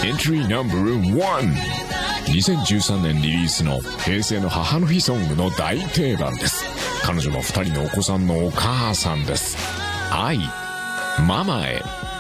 Entry No.1 2013年リリースの平成の母の日ソングの大定番です。彼女も2人のお子さんのお母さんです。愛ママへ。